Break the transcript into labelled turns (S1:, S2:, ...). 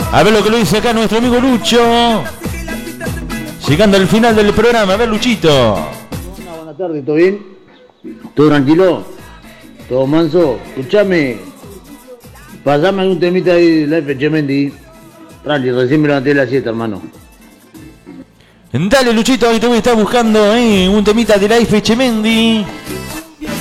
S1: A ver lo que lo dice acá nuestro amigo Lucho. Llegando al final del programa. A ver, Luchito.
S2: Buenas tardes, ¿todo bien? ¿Todo tranquilo? ¿Todo manso? Escuchame. Pasame algún temita ahí de Life Echemendi. Tranqui, recién me levanté de la siesta, hermano.
S1: Dale, Luchito, ahí te voy a estar buscando un temita de Life Echemendi.